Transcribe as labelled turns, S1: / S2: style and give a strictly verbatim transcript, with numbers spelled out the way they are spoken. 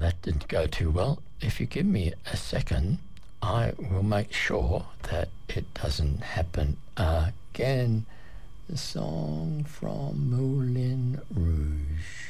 S1: that didn't go too well. If you give me a second, I will make sure that it doesn't happen again. The song from Moulin Rouge.